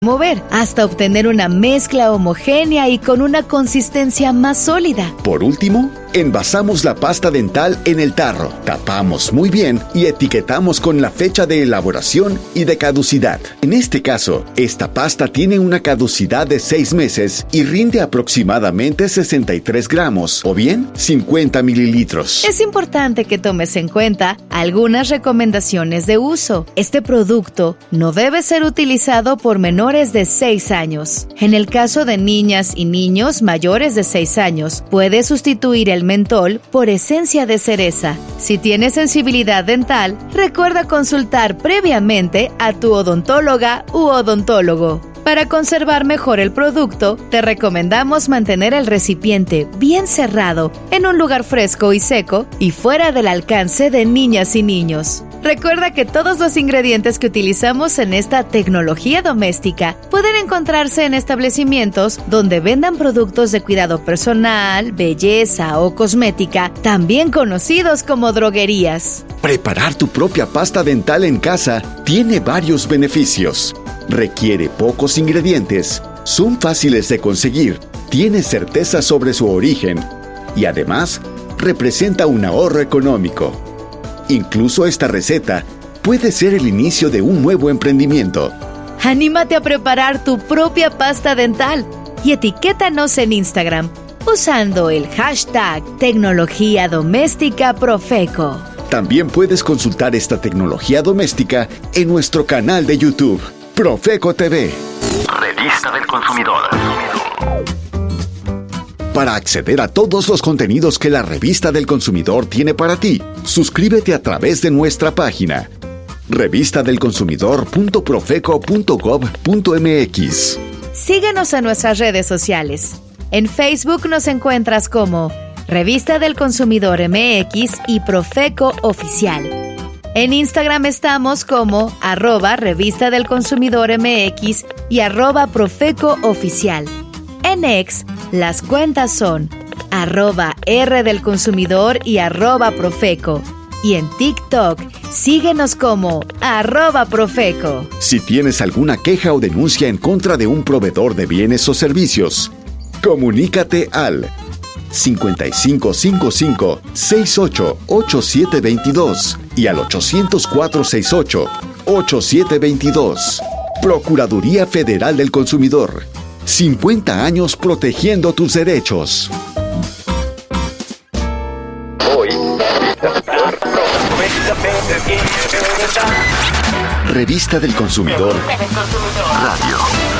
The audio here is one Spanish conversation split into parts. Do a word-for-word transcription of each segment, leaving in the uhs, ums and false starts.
mover hasta obtener una mezcla homogénea y con una consistencia más sólida. Por último, envasamos la pasta dental en el tarro, tapamos muy bien y etiquetamos con la fecha de elaboración y de caducidad. En este caso, esta pasta tiene una caducidad de seis meses y rinde aproximadamente sesenta y tres gramos o bien cincuenta mililitros. Es importante que tomes en cuenta algunas recomendaciones de uso. Este producto no debe ser utilizado por menores de seis años. En el caso de niñas y niños mayores de seis años, puede sustituir el mentol por esencia de cereza. Si tienes sensibilidad dental, recuerda consultar previamente a tu odontóloga u odontólogo. Para conservar mejor el producto, te recomendamos mantener el recipiente bien cerrado, en un lugar fresco y seco y fuera del alcance de niñas y niños. Recuerda que todos los ingredientes que utilizamos en esta tecnología doméstica pueden encontrarse en establecimientos donde vendan productos de cuidado personal, belleza o cosmética, también conocidos como droguerías. Preparar tu propia pasta dental en casa tiene varios beneficios. Requiere pocos ingredientes, son fáciles de conseguir, tiene certeza sobre su origen y además representa un ahorro económico. Incluso esta receta puede ser el inicio de un nuevo emprendimiento. Anímate a preparar tu propia pasta dental y etiquétanos en Instagram usando el hashtag Tecnología Doméstica Profeco. También puedes consultar esta tecnología doméstica en nuestro canal de YouTube, Profeco T V. Revista del Consumidor. Para acceder a todos los contenidos que la Revista del Consumidor tiene para ti, suscríbete a través de nuestra página revista del consumidor punto profeco punto gob punto mx. Síguenos en nuestras redes sociales. En Facebook nos encuentras como Revista del Consumidor M X y Profeco Oficial. En Instagram estamos como arroba Revista del Consumidor M X y arroba Profeco Oficial. En X, las cuentas son arroba R del Consumidor y arroba Profeco. Y en TikTok, síguenos como arroba Profeco. Si tienes alguna queja o denuncia en contra de un proveedor de bienes o servicios, comunícate al cincuenta y cinco cincuenta y cinco, sesenta y ocho, ochenta y siete veintidós y al ochocientos cuatro sesenta y ocho, ochenta y siete veintidós. Procuraduría Federal del Consumidor. cincuenta años protegiendo tus derechos. Hoy, Revista del Consumidor Radio.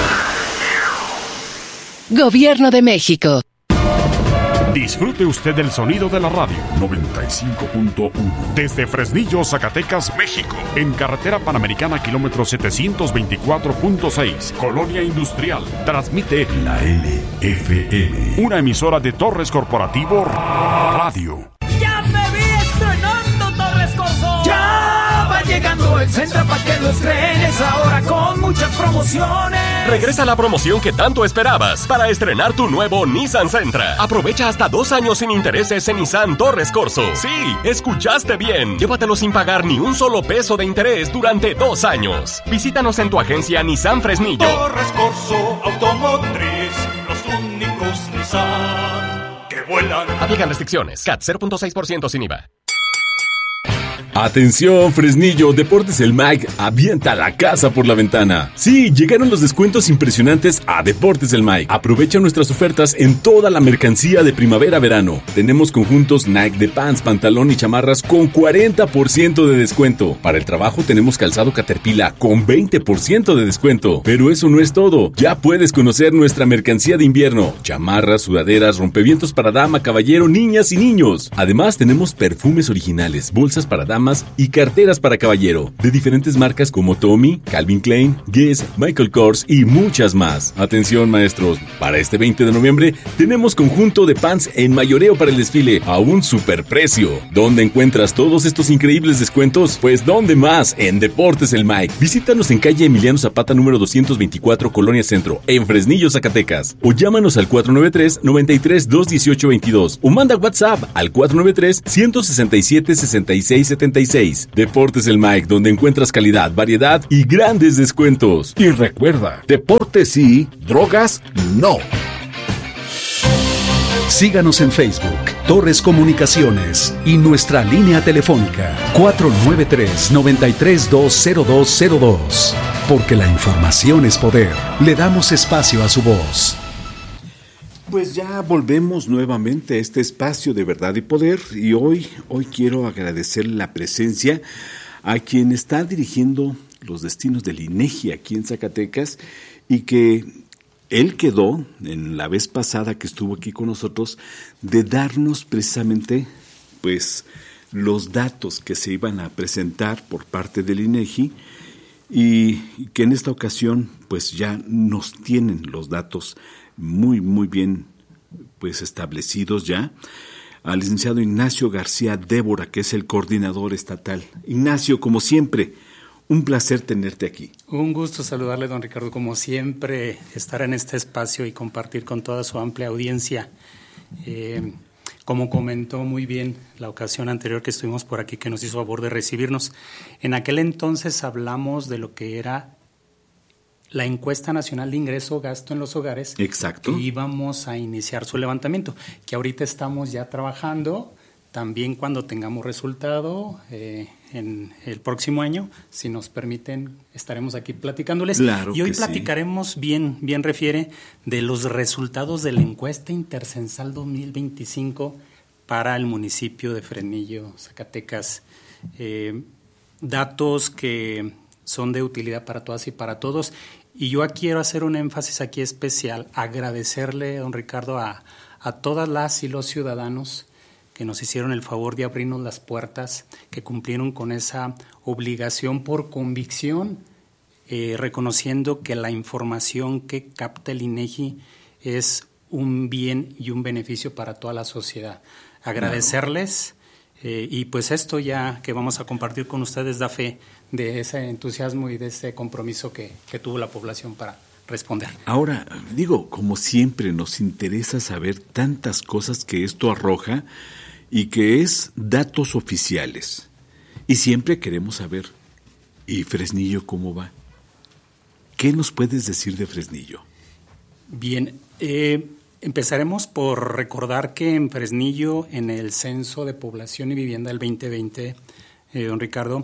Gobierno de México. Disfrute usted del sonido de la radio noventa y cinco punto uno desde Fresnillo, Zacatecas, México, en carretera panamericana kilómetro setecientos veinticuatro punto seis, Colonia Industrial. Transmite la L F M, una emisora de Torres Corporativo Radio. ¡Ya me vi estrenando Torres Corso! ¡Ya va llegando el Sentra para que lo estrenes ahora con muchas promociones! Regresa la promoción que tanto esperabas para estrenar tu nuevo Nissan Sentra. Aprovecha hasta dos años sin intereses en Nissan Torres Corso. Sí, escuchaste bien. Llévatelo sin pagar ni un solo peso de interés durante dos años. Visítanos en tu agencia Nissan Fresnillo. Torres Corso Automotriz, los únicos Nissan que vuelan. Aplican restricciones. C A T cero punto seis por ciento sin I V A. Atención, Fresnillo, Deportes El Mike avienta la casa por la ventana. Sí, llegaron los descuentos impresionantes a Deportes El Mike. Aprovecha nuestras ofertas en toda la mercancía de primavera-verano. Tenemos conjuntos Nike de pants, pantalón y chamarras con cuarenta por ciento de descuento. Para el trabajo tenemos calzado Caterpillar con veinte por ciento de descuento. Pero eso no es todo. Ya puedes conocer nuestra mercancía de invierno. Chamarras, sudaderas, rompevientos para dama, caballero, niñas y niños. Además tenemos perfumes originales, bolsas para dama y carteras para caballero, de diferentes marcas como Tommy, Calvin Klein, Guess, Michael Kors y muchas más. Atención, maestros, para este veinte de noviembre tenemos conjunto de pants en mayoreo para el desfile a un superprecio. ¿Dónde encuentras todos estos increíbles descuentos? Pues ¿dónde más? En Deportes El Mike. Visítanos en calle Emiliano Zapata número doscientos veinticuatro, Colonia Centro, en Fresnillo, Zacatecas, o llámanos al cuatro nueve tres, noventa y tres, dos dieciocho veintidós o manda WhatsApp al cuatro nueve tres, ciento sesenta y siete, sesenta y seis setenta noventa y seis. Deportes El Mike, donde encuentras calidad, variedad y grandes descuentos. Y recuerda, deportes sí, drogas no. Síganos en Facebook, Torres Comunicaciones, y nuestra línea telefónica cuatro nueve tres, nueve tres dos, cero dos cero dos. Porque la información es poder. Le damos espacio a su voz. Pues ya volvemos nuevamente a este espacio de verdad y poder, y hoy, hoy quiero agradecer la presencia a quien está dirigiendo los destinos del INEGI aquí en Zacatecas, y que él quedó, en la vez pasada que estuvo aquí con nosotros, de darnos precisamente pues los datos que se iban a presentar por parte del INEGI, y que en esta ocasión pues ya nos tienen los datos muy muy bien pues establecidos ya. Al licenciado Ignacio García Débora, que es el coordinador estatal. Ignacio, como siempre, un placer tenerte aquí. Un gusto saludarle, don Ricardo, como siempre, estar en este espacio y compartir con toda su amplia audiencia. Eh, como comentó muy bien la ocasión anterior que estuvimos por aquí, que nos hizo favor de recibirnos, en aquel entonces hablamos de lo que era la encuesta nacional de ingreso-gasto en los hogares. Exacto. Y íbamos a iniciar su levantamiento, que ahorita estamos ya trabajando. También cuando tengamos resultado eh, en el próximo año, si nos permiten, estaremos aquí platicándoles. Claro y hoy que platicaremos, sí. bien, bien refiere, de los resultados de la encuesta intercensal dos mil veinticinco para el municipio de Fresnillo, Zacatecas. Eh, datos que son de utilidad para todas y para todos. Y yo quiero hacer un énfasis aquí especial, agradecerle, don Ricardo, a, a todas las y los ciudadanos que nos hicieron el favor de abrirnos las puertas, que cumplieron con esa obligación por convicción, eh, reconociendo que la información que capta el INEGI es un bien y un beneficio para toda la sociedad. Agradecerles, eh, y pues esto ya que vamos a compartir con ustedes da fe de ese entusiasmo y de ese compromiso que, que tuvo la población para responder. Ahora, digo, como siempre nos interesa saber tantas cosas que esto arroja y que es datos oficiales. Y siempre queremos saber, ¿y Fresnillo cómo va? ¿Qué nos puedes decir de Fresnillo? Bien, eh, empezaremos por recordar que en Fresnillo, en el Censo de Población y Vivienda del veinte veinte, eh, don Ricardo,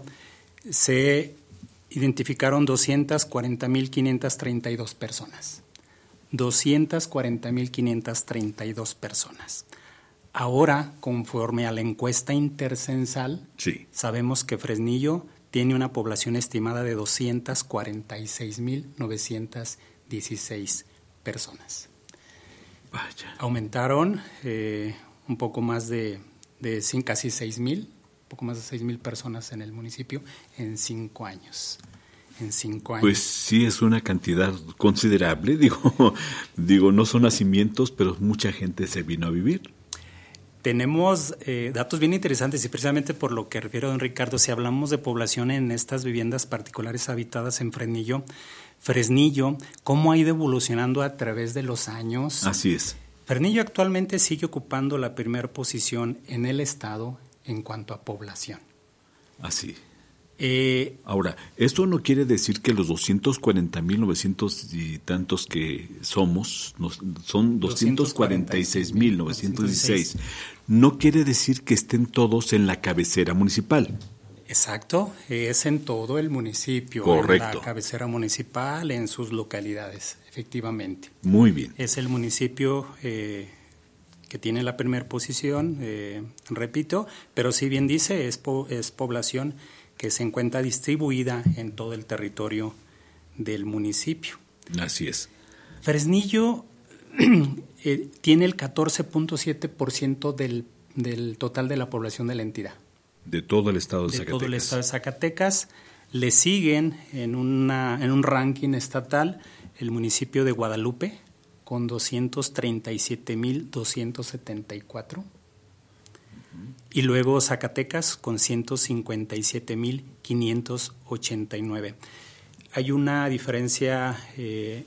se identificaron doscientas cuarenta mil quinientas treinta y dos personas. doscientas cuarenta mil quinientas treinta y dos personas. Ahora, conforme a la encuesta intercensal, sí. sabemos que Fresnillo tiene una población estimada de doscientas cuarenta y seis mil novecientas dieciséis personas. Vaya. Aumentaron eh, un poco más de, de casi seis mil, un poco más de seis mil personas en el municipio en cinco años. En cinco años. Pues sí, es una cantidad considerable. Digo, digo, no son nacimientos, pero mucha gente se vino a vivir. Tenemos eh, datos bien interesantes y precisamente por lo que refiero a don Ricardo, si hablamos de población en estas viviendas particulares habitadas en Fresnillo, Fresnillo, ¿cómo ha ido evolucionando a través de los años? Así es. Fresnillo actualmente sigue ocupando la primera posición en el estado en cuanto a población. Así. Eh, Ahora, esto no quiere decir que los doscientos cuarenta mil novecientos y tantos que somos, nos, son doscientos cuarenta y seis mil novecientos dieciséis. No quiere decir que estén todos en la cabecera municipal. Exacto, es en todo el municipio. Correcto. En la cabecera municipal, en sus localidades, efectivamente. Muy bien. Es el municipio eh, que tiene la primera posición, eh, repito, pero si bien dice, es, po- es población que se encuentra distribuida en todo el territorio del municipio. Así es. Fresnillo eh, tiene el catorce punto siete por ciento del, del total de la población de la entidad. De todo el estado de, de Zacatecas. todo el estado de Zacatecas. Le siguen en, una, en un ranking estatal el municipio de Guadalupe con doscientos treinta y siete mil doscientos setenta y cuatro. Y luego Zacatecas con ciento cincuenta y siete mil quinientos ochenta y nueve. Hay una diferencia eh,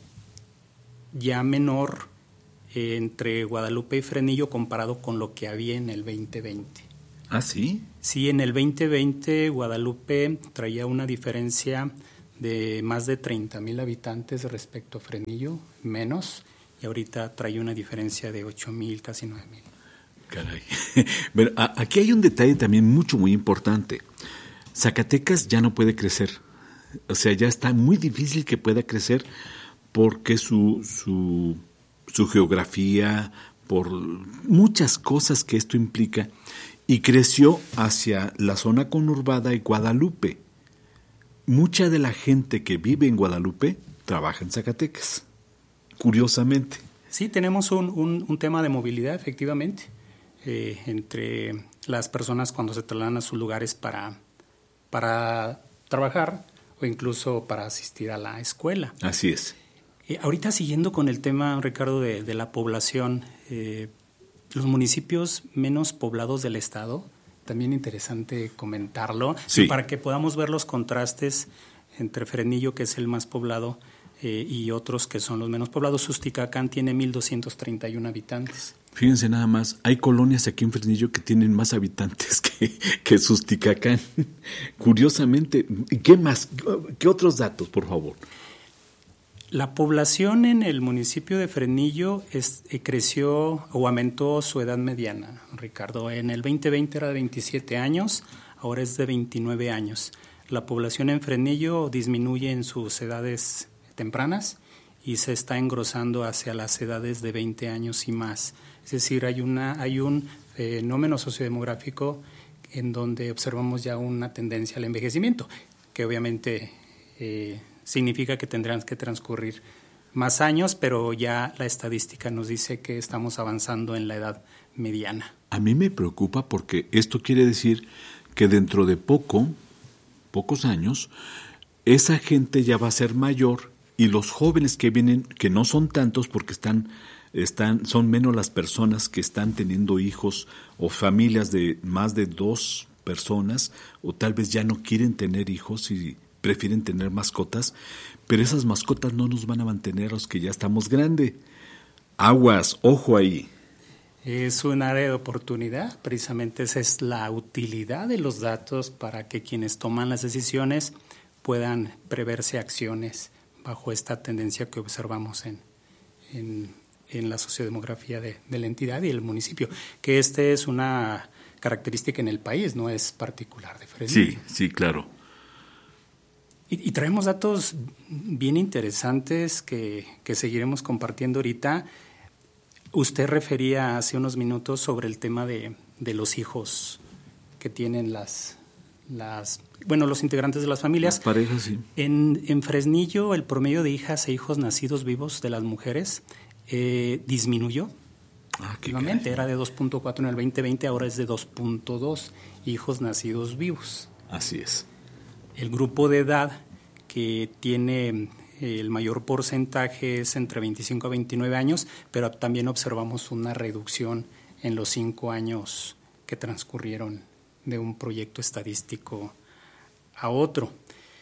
ya menor eh, entre Guadalupe y Fresnillo comparado con lo que había en el veinte veinte. ¿Ah, sí? Sí, en el veinte veinte Guadalupe traía una diferencia de más de treinta mil habitantes respecto a Fresnillo, menos, y ahorita trae una diferencia de ocho mil, casi nueve mil. Caray. Bueno, a, aquí hay un detalle también mucho, muy importante. Zacatecas ya no puede crecer. O sea, ya está muy difícil que pueda crecer porque su, su, su geografía, por muchas cosas que esto implica, y creció hacia la zona conurbada y Guadalupe. Mucha de la gente que vive en Guadalupe trabaja en Zacatecas, curiosamente. Sí, tenemos un, un, un tema de movilidad, efectivamente, eh, entre las personas cuando se trasladan a sus lugares para, para trabajar o incluso para asistir a la escuela. Así es. Eh, ahorita siguiendo con el tema, Ricardo, de, de la población, eh, los municipios menos poblados del estado, también interesante comentarlo, sí, para que podamos ver los contrastes entre Fresnillo, que es el más poblado, eh, y otros que son los menos poblados. Susticacán tiene mil doscientos treinta y uno habitantes. Fíjense nada más, hay colonias aquí en Fresnillo que tienen más habitantes que, que Susticacán. Curiosamente, ¿qué más? ¿Qué otros datos, por favor? La población en el municipio de Fresnillo es, eh, creció o aumentó su edad mediana, Ricardo. En el veinte veinte era de veintisiete años, ahora es de veintinueve años. La población en Fresnillo disminuye en sus edades tempranas y se está engrosando hacia las edades de veinte años y más. Es decir, hay, una, hay un fenómeno sociodemográfico en donde observamos ya una tendencia al envejecimiento, que obviamente eh, significa que tendrán que transcurrir más años, pero ya la estadística nos dice que estamos avanzando en la edad mediana. A mí me preocupa porque esto quiere decir que dentro de poco, pocos años, esa gente ya va a ser mayor y los jóvenes que vienen, que no son tantos porque están, están, son menos las personas que están teniendo hijos o familias de más de dos personas, o tal vez ya no quieren tener hijos y prefieren tener mascotas, pero esas mascotas no nos van a mantener los que ya estamos grandes. Aguas, ojo ahí. Es un área de oportunidad, precisamente esa es la utilidad de los datos para que quienes toman las decisiones puedan preverse acciones bajo esta tendencia que observamos en, en, en la sociodemografía de, de la entidad y el municipio, que este es una característica en el país, no es particular de Fresnillo. Sí, sí, claro. Y, y traemos datos bien interesantes que, que seguiremos compartiendo ahorita. Usted refería hace unos minutos sobre el tema de, de los hijos que tienen las, las, bueno, los integrantes de las familias. Las parejas, sí. En, en Fresnillo, el promedio de hijas e hijos nacidos vivos de las mujeres eh, disminuyó. Ah, qué Nuevamente, caray. era de dos punto cuatro en el veinte veinte, ahora es de dos punto dos hijos nacidos vivos. Así es. El grupo de edad que tiene el mayor porcentaje es entre veinticinco a veintinueve años, pero también observamos una reducción en los cinco años que transcurrieron de un proyecto estadístico a otro.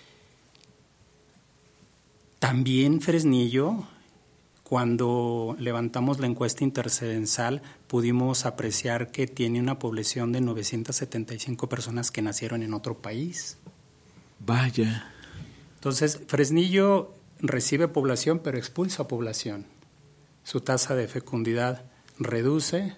También Fresnillo, cuando levantamos la encuesta intercensal, pudimos apreciar que tiene una población de novecientas setenta y cinco personas que nacieron en otro país. Vaya. Entonces, Fresnillo recibe población, pero expulsa población. Su tasa de fecundidad reduce,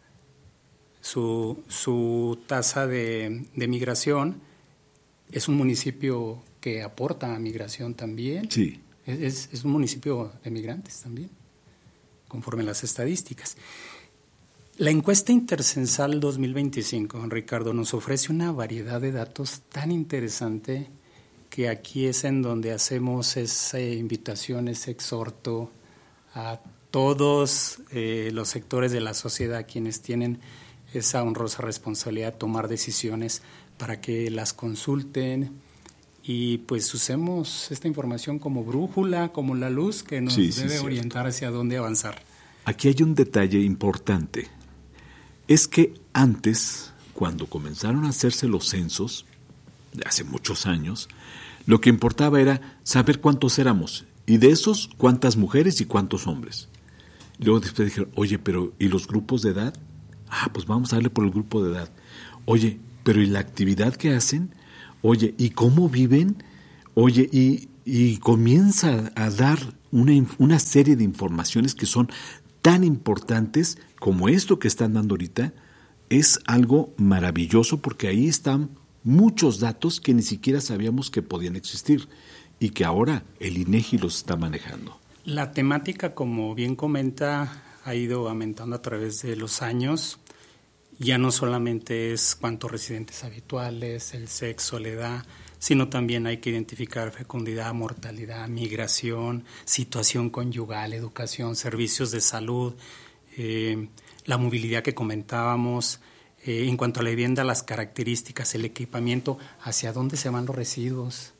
su, su tasa de, de migración. Es un municipio que aporta a migración también. Sí. Es, es un municipio de migrantes también, conforme a las estadísticas. La encuesta intercensal dos mil veinticinco, Ricardo, nos ofrece una variedad de datos tan interesante que aquí es en donde hacemos esa invitación, ese exhorto a todos eh, los sectores de la sociedad, quienes tienen esa honrosa responsabilidad de tomar decisiones, para que las consulten y pues usemos esta información como brújula, como la luz que nos sí, sí, debe cierto. orientar hacia dónde avanzar. Aquí hay un detalle importante. Es que antes, cuando comenzaron a hacerse los censos, de hace muchos años, lo que importaba era saber cuántos éramos, y de esos, cuántas mujeres y cuántos hombres. Luego después dijeron, oye, pero ¿y los grupos de edad? Ah, pues vamos a darle por el grupo de edad. Oye, pero ¿y la actividad que hacen? Oye, ¿y cómo viven? Oye, y, y comienza a dar una, una serie de informaciones que son tan importantes como esto que están dando ahorita. Es algo maravilloso porque ahí están muchos datos que ni siquiera sabíamos que podían existir y que ahora el INEGI los está manejando. La temática, como bien comenta, ha ido aumentando a través de los años. Ya no solamente es cuántos residentes habituales, el sexo, la edad, sino también hay que identificar fecundidad, mortalidad, migración, situación conyugal, educación, servicios de salud, eh, la movilidad que comentábamos. Eh, en cuanto a la vivienda, las características, el equipamiento, hacia dónde se van los residuos.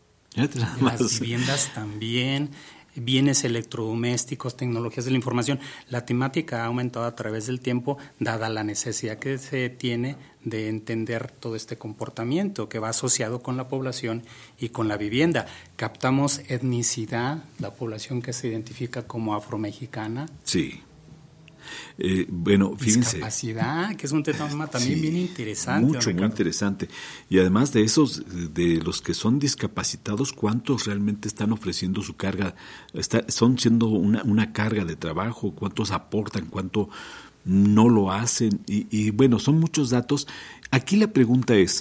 Las viviendas también, bienes electrodomésticos, tecnologías de la información. La temática ha aumentado a través del tiempo, dada la necesidad que se tiene de entender todo este comportamiento que va asociado con la población y con la vivienda. Captamos etnicidad, la población que se identifica como afromexicana. Sí. Eh, bueno, fíjense. Discapacidad, que es un tema también sí, bien interesante. Mucho, muy interesante. Y además de esos, de los que son discapacitados, ¿cuántos realmente están ofreciendo su carga? Está, son siendo una, una carga de trabajo, ¿cuántos aportan, cuánto no lo hacen? Y, y bueno, son muchos datos. Aquí la pregunta es,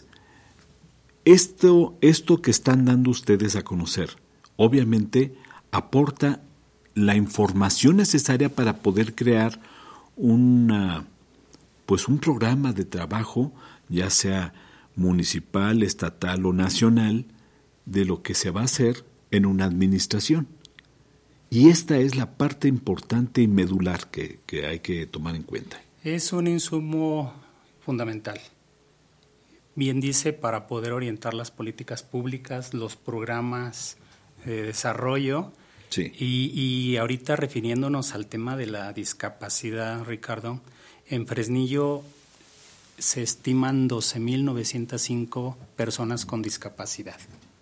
esto, esto que están dando ustedes a conocer, obviamente aporta la información necesaria para poder crear una, pues un programa de trabajo, ya sea municipal, estatal o nacional, de lo que se va a hacer en una administración. Y esta es la parte importante y medular que, que hay que tomar en cuenta. Es un insumo fundamental. Bien dice, para poder orientar las políticas públicas, los programas de desarrollo. Sí. Y, y ahorita refiriéndonos al tema de la discapacidad, Ricardo, en Fresnillo se estiman doce mil novecientas cinco personas con discapacidad.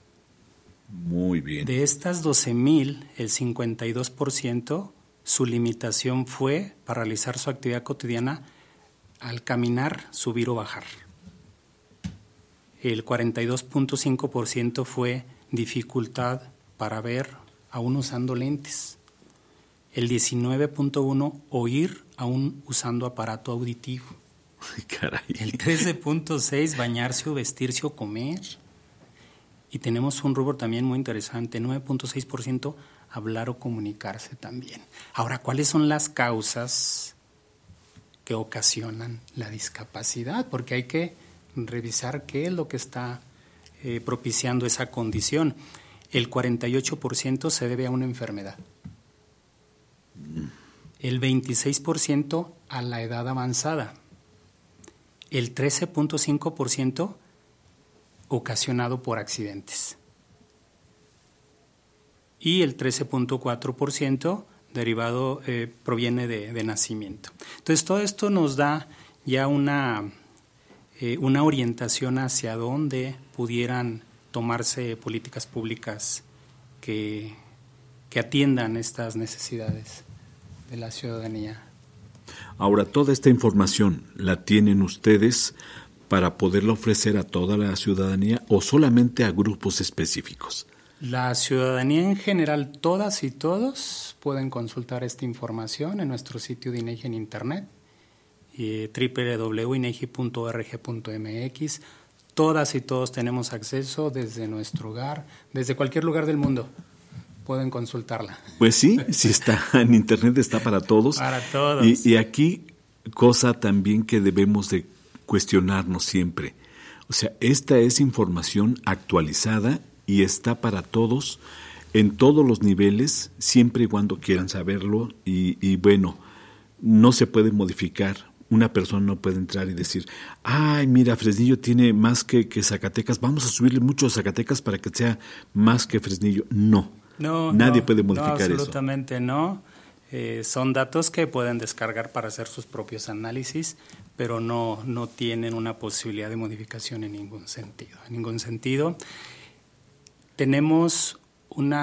Muy bien. De estas doce mil, el cincuenta y dos por ciento, su limitación fue para realizar su actividad cotidiana al caminar, subir o bajar. El cuarenta y dos punto cinco por ciento fue dificultad para ver, aún usando lentes. El diecinueve punto uno por ciento oír, aún usando aparato auditivo. Caray. El trece punto seis por ciento bañarse o vestirse o comer. Y tenemos un rubro también muy interesante, nueve punto seis por ciento hablar o comunicarse también. Ahora, ¿cuáles son las causas que ocasionan la discapacidad? Porque hay que revisar qué es lo que está eh, propiciando esa condición. El cuarenta y ocho por ciento se debe a una enfermedad. El veintiséis por ciento a la edad avanzada. El trece punto cinco por ciento ocasionado por accidentes. Y el trece punto cuatro por ciento derivado eh, proviene de, de nacimiento. Entonces, todo esto nos da ya una, eh, una orientación hacia dónde pudieran tomarse políticas públicas que, que atiendan estas necesidades de la ciudadanía. Ahora, toda esta información la tienen ustedes para poderla ofrecer a toda la ciudadanía o solamente a grupos específicos. La ciudadanía en general, todas y todos pueden consultar esta información en nuestro sitio de INEGI en internet, eh, doble u doble u doble u punto inegi punto org punto m x. Todas y todos tenemos acceso desde nuestro hogar, desde cualquier lugar del mundo. Pueden consultarla. Pues sí, si está en internet está para todos. Para todos. Y, y aquí, cosa también que debemos de cuestionarnos siempre. O sea, esta es información actualizada y está para todos, en todos los niveles, siempre y cuando quieran saberlo. Y, y bueno, no se puede modificar. Una persona no puede entrar y decir, ay, mira, Fresnillo tiene más que, que Zacatecas, vamos a subirle mucho a Zacatecas para que sea más que Fresnillo. No, no nadie no, puede modificar no, eso. Absolutamente no. Eh, son datos que pueden descargar para hacer sus propios análisis, pero no, no tienen una posibilidad de modificación en ningún sentido. En ningún sentido. Tenemos una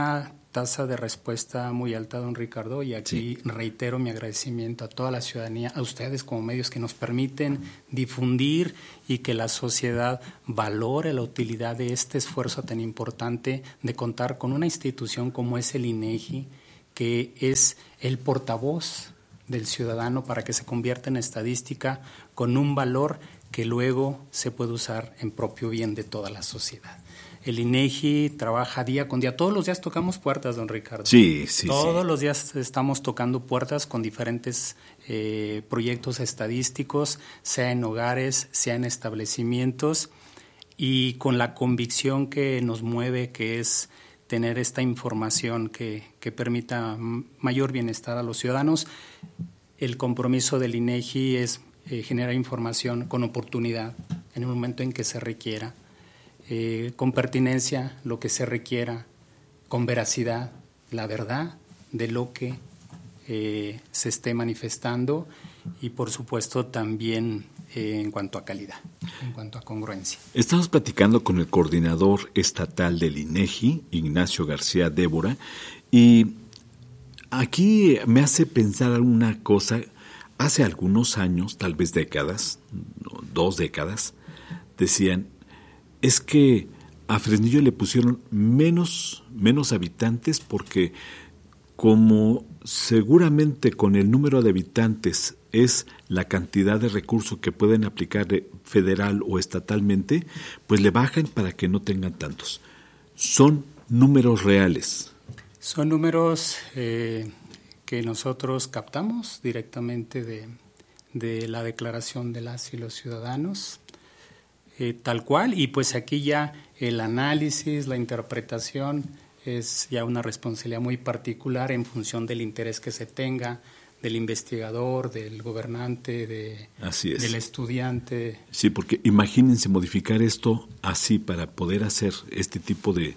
tasa de respuesta muy alta, don Ricardo, y aquí sí. reitero mi agradecimiento a toda la ciudadanía, a ustedes como medios que nos permiten difundir y que la sociedad valore la utilidad de este esfuerzo tan importante de contar con una institución como es el INEGI, que es el portavoz del ciudadano para que se convierta en estadística con un valor que luego se puede usar en propio bien de toda la sociedad. El INEGI trabaja día con día. Todos los días tocamos puertas, don Ricardo. Sí, sí, Todos sí. los días estamos tocando puertas con diferentes eh, proyectos estadísticos, sea en hogares, sea en establecimientos, y con la convicción que nos mueve, que es tener esta información que, que permita mayor bienestar a los ciudadanos. El compromiso del INEGI es eh, generar información con oportunidad en el momento en que se requiera. Eh, con pertinencia, lo que se requiera, con veracidad, la verdad de lo que eh, se esté manifestando, y por supuesto también eh, en cuanto a calidad, en cuanto a congruencia. Estamos platicando con el coordinador estatal del INEGI, Ignacio García Débora, y aquí me hace pensar una cosa. Hace algunos años, tal vez décadas, dos décadas, decían, es que a Fresnillo le pusieron menos, menos habitantes porque como seguramente con el número de habitantes es la cantidad de recursos que pueden aplicar federal o estatalmente, pues le bajan para que no tengan tantos. Son números reales. Son números eh, que nosotros captamos directamente de, de la declaración de las y los ciudadanos. Eh, tal cual, y pues aquí ya el análisis, la interpretación es ya una responsabilidad muy particular en función del interés que se tenga, del investigador, del gobernante, de, así es. del estudiante. Sí, porque imagínense modificar esto así para poder hacer este tipo de,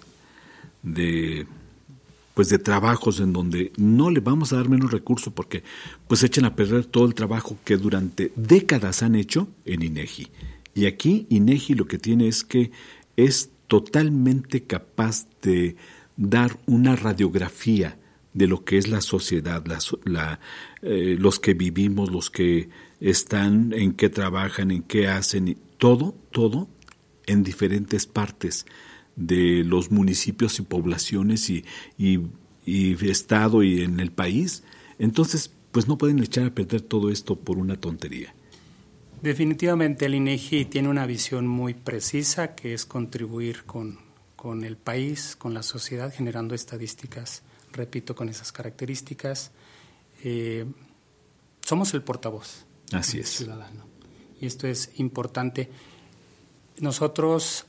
de pues de trabajos en donde no le vamos a dar menos recursos porque pues echan a perder todo el trabajo que durante décadas han hecho en INEGI. Y aquí INEGI lo que tiene es que es totalmente capaz de dar una radiografía de lo que es la sociedad, la, la, eh, los que vivimos, los que están, en qué trabajan, en qué hacen, todo, todo en diferentes partes de los municipios y poblaciones y, y, y estado y en el país. Entonces, pues no pueden echar a perder todo esto por una tontería. Definitivamente el INEGI tiene una visión muy precisa, que es contribuir con, con el país, con la sociedad, generando estadísticas, repito, con esas características. Eh, somos el portavoz Así del es. ciudadano, y esto es importante. Nosotros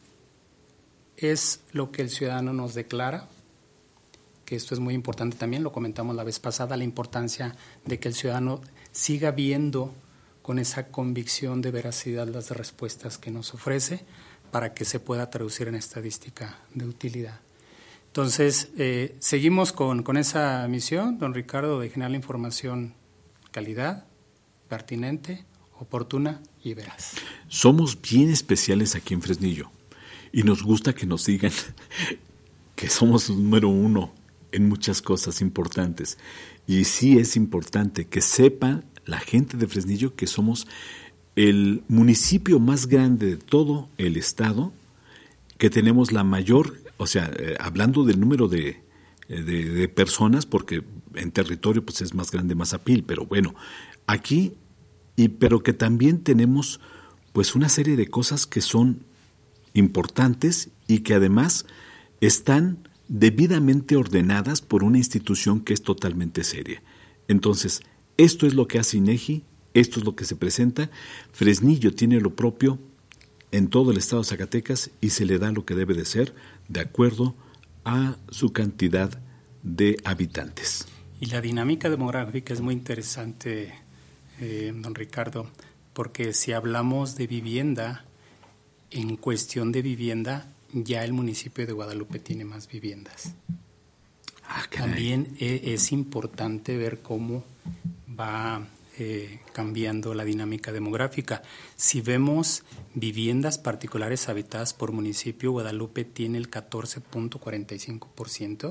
es lo que el ciudadano nos declara, que esto es muy importante también, lo comentamos la vez pasada, la importancia de que el ciudadano siga viendo con esa convicción de veracidad las respuestas que nos ofrece para que se pueda traducir en estadística de utilidad. Entonces, eh, seguimos con, con esa misión, don Ricardo, de generar la información calidad, pertinente, oportuna y veraz. Somos bien especiales aquí en Fresnillo y nos gusta que nos digan que somos el número uno en muchas cosas importantes. Y sí es importante que sepan la gente de Fresnillo que somos el municipio más grande de todo el estado, que tenemos la mayor, o sea, eh, hablando del número de, de, de personas, porque en territorio pues es más grande Mazapil, pero bueno, aquí, y pero que también tenemos pues una serie de cosas que son importantes y que además están debidamente ordenadas por una institución que es totalmente seria. Entonces, esto es lo que hace INEGI, esto es lo que se presenta. Fresnillo tiene lo propio en todo el estado de Zacatecas y se le da lo que debe de ser de acuerdo a su cantidad de habitantes. Y la dinámica demográfica es muy interesante, eh, don Ricardo, porque si hablamos de vivienda, en cuestión de vivienda, ya el municipio de Guadalupe tiene más viviendas. Ah, También es importante ver cómo va eh, cambiando la dinámica demográfica. Si vemos viviendas particulares habitadas por municipio, Guadalupe tiene el catorce punto cuarenta y cinco por ciento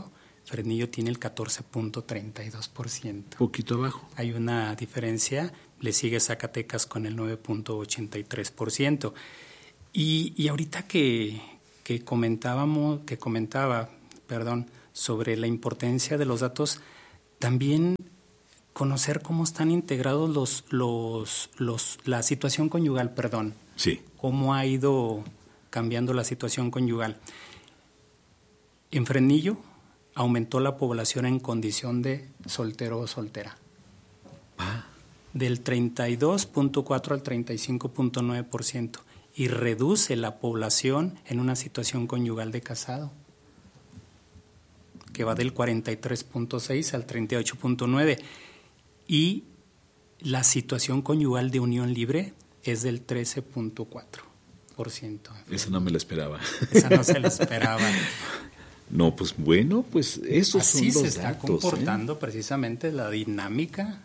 Fresnillo tiene el catorce punto treinta y dos por ciento. Poquito abajo. Hay una diferencia, le sigue Zacatecas con el nueve punto ochenta y tres por ciento. Y, y ahorita que, que comentábamos, que comentaba, perdón, sobre la importancia de los datos, también conocer cómo están integrados los, los, los, la situación conyugal, perdón. Sí. Cómo ha ido cambiando la situación conyugal. En Fresnillo aumentó la población en condición de soltero o soltera. Ah. Del treinta y dos punto cuatro al treinta y cinco punto nueve por ciento. Y reduce la población en una situación conyugal de casado, que va del cuarenta y tres punto seis al treinta y ocho punto nueve. Y la situación conyugal de unión libre es del trece punto cuatro por ciento. Esa no me la esperaba. Esa no se la esperaba. No, pues bueno, pues esos Así son se los está datos, comportando ¿eh? precisamente la dinámica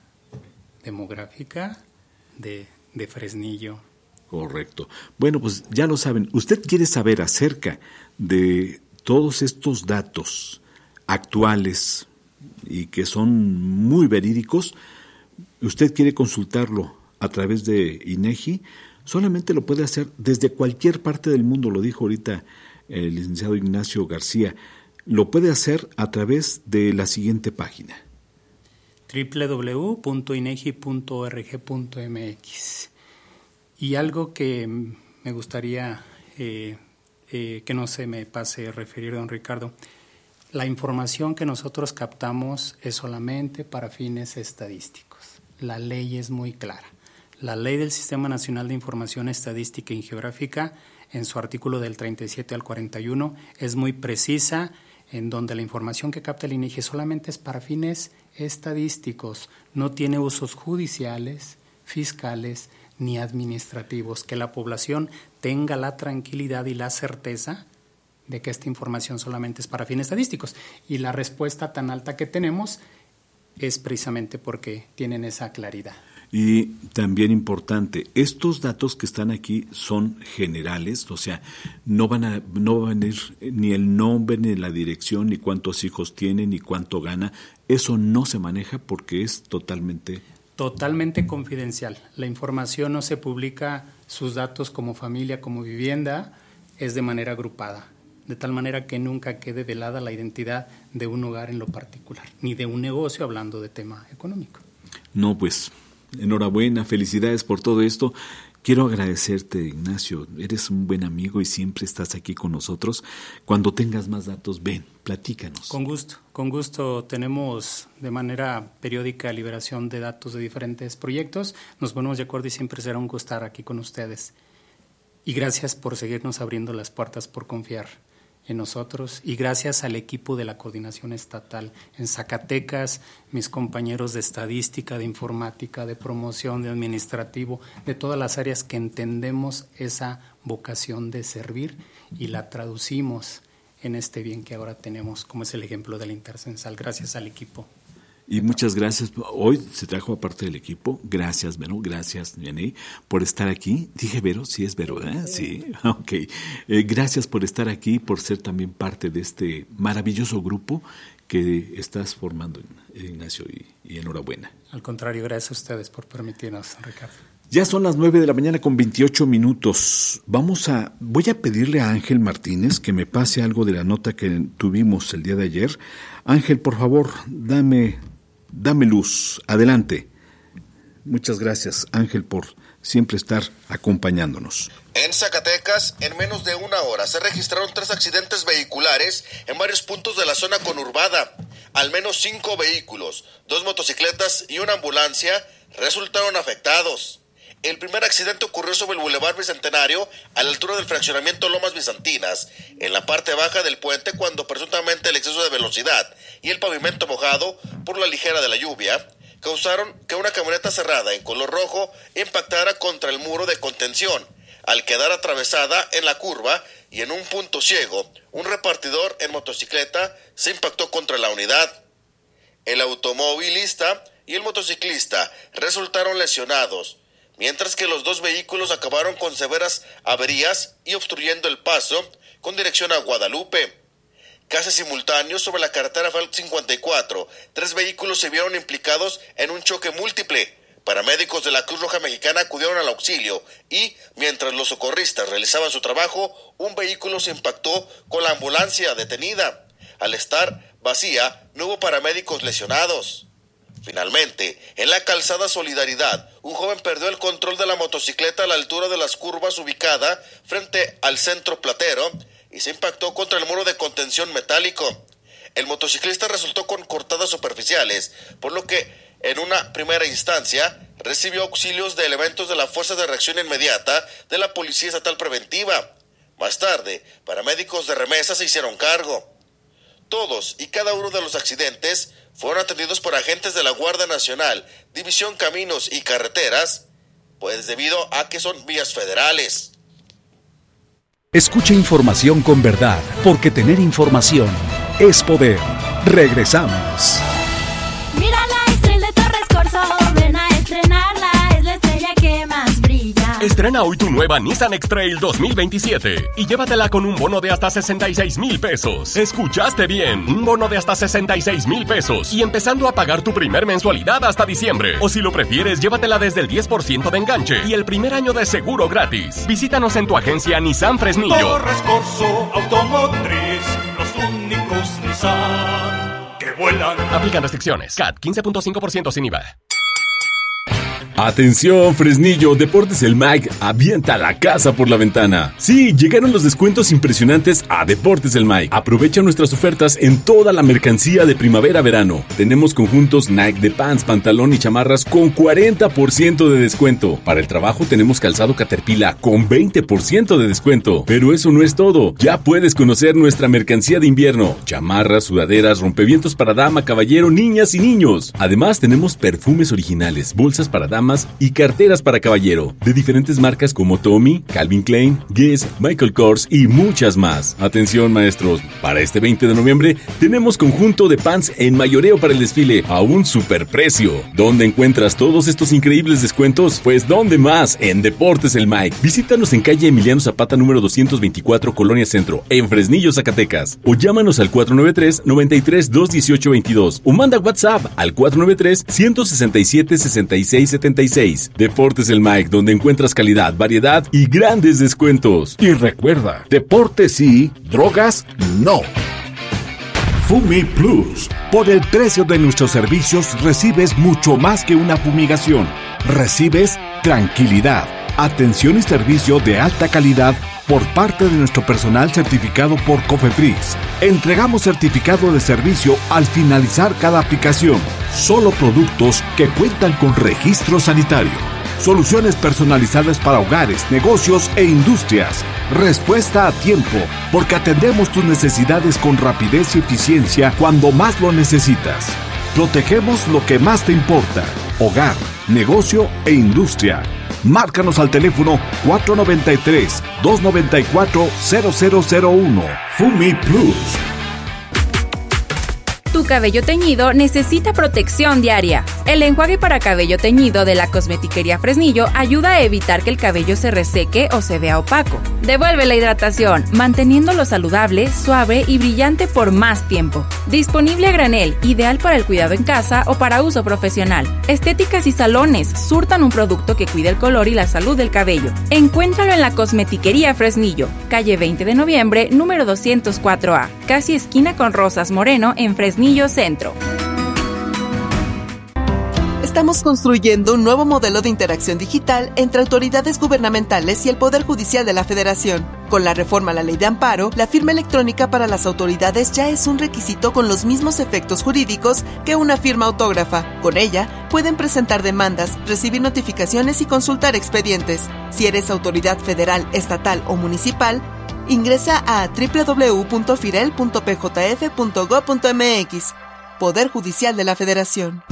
demográfica de, de Fresnillo. Correcto. Bueno, pues ya lo saben. Usted quiere saber acerca de todos estos datos actuales y que son muy verídicos. Usted quiere consultarlo a través de INEGI. Solamente lo puede hacer desde cualquier parte del mundo, lo dijo ahorita el licenciado Ignacio García. Lo puede hacer a través de la siguiente página: doble u doble u doble u punto inegi punto org punto m x. Y algo que me gustaría eh, eh, que no se me pase referir, don Ricardo, la información que nosotros captamos es solamente para fines estadísticos. La ley es muy clara. La ley del Sistema Nacional de Información Estadística y Geográfica, en su artículo del treinta y siete al cuarenta y uno, es muy precisa, en donde la información que capta el INEGI solamente es para fines estadísticos, no tiene usos judiciales, fiscales ni administrativos. Que la población tenga la tranquilidad y la certeza de que esta información solamente es para fines estadísticos. Y la respuesta tan alta que tenemos es precisamente porque tienen esa claridad. Y también importante, estos datos que están aquí son generales, o sea, no van a no van a venir ni el nombre, ni la dirección, ni cuántos hijos tiene, ni cuánto gana. Eso no se maneja porque es totalmente... Totalmente confidencial. La información no se publica, sus datos como familia, como vivienda, es de manera agrupada, de tal manera que nunca quede velada la identidad de un hogar en lo particular, ni de un negocio hablando de tema económico. No, pues... Enhorabuena, felicidades por todo esto. Quiero agradecerte, Ignacio. Eres un buen amigo y siempre estás aquí con nosotros. Cuando tengas más datos, ven, platícanos. Con gusto, con gusto. Tenemos de manera periódica liberación de datos de diferentes proyectos. Nos ponemos de acuerdo y siempre será un gusto estar aquí con ustedes. Y gracias por seguirnos abriendo las puertas, por confiar en nosotros, y gracias al equipo de la coordinación estatal en Zacatecas, mis compañeros de estadística, de informática, de promoción, de administrativo, de todas las áreas que entendemos esa vocación de servir y la traducimos en este bien que ahora tenemos, como es el ejemplo del Intercensal. Gracias al equipo. Y muchas gracias. Hoy se trajo aparte del equipo. Gracias, Vero. Gracias, Yaney, por estar aquí. Dije Vero, sí es Vero, ¿verdad? Sí, ok. Eh, gracias por estar aquí, por ser también parte de este maravilloso grupo que estás formando, Ignacio, y, y enhorabuena. Al contrario, gracias a ustedes por permitirnos, Ricardo. Ya son las nueve de la mañana con veintiocho minutos. Vamos a, voy a pedirle a Ángel Martínez que me pase algo de la nota que tuvimos el día de ayer. Ángel, por favor, dame... Dame luz, adelante. Muchas gracias, Ángel, por siempre estar acompañándonos. En Zacatecas, en menos de una hora, se registraron tres accidentes vehiculares en varios puntos de la zona conurbada. Al menos cinco vehículos, dos motocicletas y una ambulancia resultaron afectados. El primer accidente ocurrió sobre el Boulevard Bicentenario, a la altura del fraccionamiento Lomas Bizantinas, en la parte baja del puente, cuando presuntamente el exceso de velocidad y el pavimento mojado por la ligera de la lluvia causaron que una camioneta cerrada en color rojo impactara contra el muro de contención, al quedar atravesada en la curva, y en un punto ciego, un repartidor en motocicleta se impactó contra la unidad. El automovilista y el motociclista resultaron lesionados, mientras que los dos vehículos acabaron con severas averías y obstruyendo el paso con dirección a Guadalupe. casi simultáneos sobre la carretera Federal cincuenta y cuatro. Tres vehículos se vieron implicados en un choque múltiple. Paramédicos de la Cruz Roja Mexicana acudieron al auxilio y, mientras los socorristas realizaban su trabajo, un vehículo se impactó con la ambulancia detenida. Al estar vacía, no hubo paramédicos lesionados. Finalmente, en la calzada Solidaridad, un joven perdió el control de la motocicleta a la altura de las curvas ubicada frente al centro Platero y se impactó contra el muro de contención metálico. El motociclista resultó con cortadas superficiales, por lo que en una primera instancia recibió auxilios de elementos de la Fuerza de Reacción Inmediata de la Policía Estatal Preventiva. Más tarde, paramédicos de remesa se hicieron cargo. Todos y cada uno de los accidentes fueron atendidos por agentes de la Guardia Nacional, División Caminos y Carreteras, pues debido a que son vías federales. Escucha información con verdad, porque tener información es poder. Regresamos. Mira la estrella de Torres Corso, ven a estrenarla, es la estrella que más brilla. Estrena hoy tu nueva Nissan X-Trail dos mil veintisiete y llévatela con un bono de hasta sesenta y seis mil pesos. ¿Escuchaste bien? Un bono de hasta sesenta y seis mil pesos y empezando a pagar tu primer mensualidad hasta diciembre. O si lo prefieres, llévatela desde el diez por ciento de enganche y el primer año de seguro gratis. Visítanos en tu agencia Nissan Fresnillo. Torres Corso Automotriz, los únicos Nissan que vuelan. Aplican restricciones. C A T quince punto cinco por ciento sin I V A. Atención, Fresnillo, Deportes El Mike avienta la casa por la ventana. Sí, llegaron los descuentos impresionantes a Deportes El Mike. Aprovecha nuestras ofertas en toda la mercancía de primavera-verano. Tenemos conjuntos Nike de pants, pantalón y chamarras con cuarenta por ciento de descuento. Para el trabajo tenemos calzado Caterpillar con veinte por ciento de descuento. Pero eso no es todo. Ya puedes conocer nuestra mercancía de invierno. Chamarras, sudaderas, rompevientos para dama, caballero, niñas y niños. Además tenemos perfumes originales, bolsas para dama y carteras para caballero, de diferentes marcas como Tommy, Calvin Klein, Guess, Michael Kors y muchas más. Atención, maestros, para este veinte de noviembre tenemos conjunto de pants en mayoreo para el desfile a un superprecio. ¿Dónde encuentras todos estos increíbles descuentos? Pues ¿dónde más? En Deportes El Mike. Visítanos en calle Emiliano Zapata número doscientos veinticuatro, Colonia Centro, en Fresnillo, Zacatecas. O llámanos al cuatro nueve tres, nueve tres, dos uno ocho, veintidós o manda WhatsApp al cuatro nueve tres, uno seis siete, seis seis siete seis. Deportes El Mike, donde encuentras calidad, variedad y grandes descuentos. Y recuerda, deportes sí, drogas no. Fumi Plus. Por el precio de nuestros servicios recibes mucho más que una fumigación. Recibes tranquilidad, atención y servicio de alta calidad por parte de nuestro personal certificado por COFEPRIS. Entregamos certificado de servicio al finalizar cada aplicación. Solo productos que cuentan con registro sanitario. Soluciones personalizadas para hogares, negocios e industrias. Respuesta a tiempo, porque atendemos tus necesidades con rapidez y eficiencia cuando más lo necesitas. Protegemos lo que más te importa: hogar, negocio e industria. Márcanos al teléfono cuatro nueve tres, dos nueve cuatro, cero cero cero uno. Fumi Plus. Tu cabello teñido necesita protección diaria. El enjuague para cabello teñido de la Cosmetiquería Fresnillo ayuda a evitar que el cabello se reseque o se vea opaco. Devuelve la hidratación, manteniéndolo saludable, suave y brillante por más tiempo. Disponible a granel, ideal para el cuidado en casa o para uso profesional. Estéticas y salones surtan un producto que cuida el color y la salud del cabello. Encuéntralo en la Cosmetiquería Fresnillo, calle veinte de noviembre, número doscientos cuatro A, casi esquina con Rosas Moreno en Fresnillo Centro. Estamos construyendo un nuevo modelo de interacción digital entre autoridades gubernamentales y el Poder Judicial de la Federación. Con la reforma a la Ley de Amparo, la firma electrónica para las autoridades ya es un requisito con los mismos efectos jurídicos que una firma autógrafa. Con ella, pueden presentar demandas, recibir notificaciones y consultar expedientes. Si eres autoridad federal, estatal o municipal, ingresa a doble u doble u doble u punto firel punto p j f punto gob punto m x. Poder Judicial de la Federación.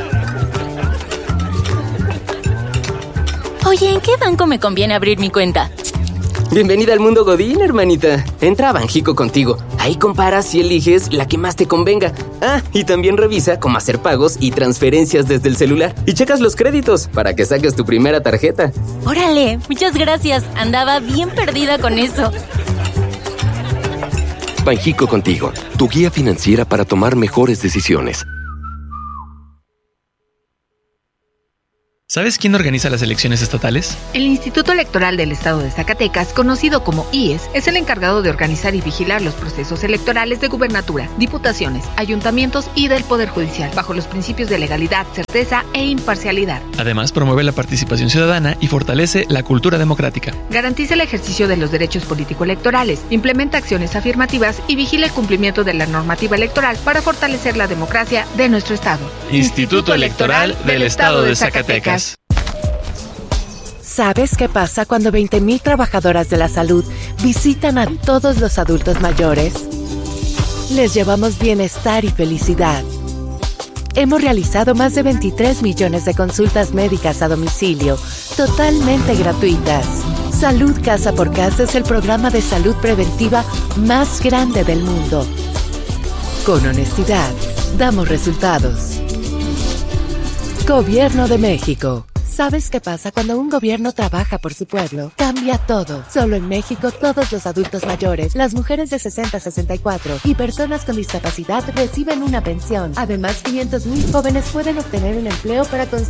Oye, ¿en qué banco me conviene abrir mi cuenta? Bienvenida al mundo Godín, hermanita. Entra a Banjico Contigo. Ahí comparas y eliges la que más te convenga. Ah, y también revisa cómo hacer pagos y transferencias desde el celular. Y checas los créditos para que saques tu primera tarjeta. ¡Órale! Muchas gracias. Andaba bien perdida con eso. Banjico Contigo, tu guía financiera para tomar mejores decisiones. ¿Sabes quién organiza las elecciones estatales? El Instituto Electoral del Estado de Zacatecas, conocido como I E S, es el encargado de organizar y vigilar los procesos electorales de gubernatura, diputaciones, ayuntamientos y del Poder Judicial, bajo los principios de legalidad, certeza e imparcialidad. Además, promueve la participación ciudadana y fortalece la cultura democrática. Garantiza el ejercicio de los derechos político-electorales, implementa acciones afirmativas y vigila el cumplimiento de la normativa electoral para fortalecer la democracia de nuestro Estado. Instituto Electoral del Estado de Zacatecas. ¿Sabes qué pasa cuando veinte mil trabajadoras de la salud visitan a todos los adultos mayores? Les llevamos bienestar y felicidad. Hemos realizado más de veintitrés millones de consultas médicas a domicilio, totalmente gratuitas. Salud Casa por Casa es el programa de salud preventiva más grande del mundo. Con honestidad, damos resultados. Gobierno de México. ¿Sabes qué pasa cuando un gobierno trabaja por su pueblo? Cambia todo. Solo en México, todos los adultos mayores, las mujeres de sesenta a sesenta y cuatro y personas con discapacidad reciben una pensión. Además, quinientos mil jóvenes pueden obtener un empleo para construir